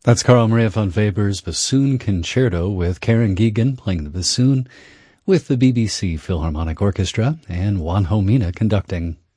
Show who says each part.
Speaker 1: That's Carl Maria von Weber's Bassoon Concerto with Karen Geoghegan playing the bassoon with the BBC Philharmonic Orchestra and Juanjo Mina conducting.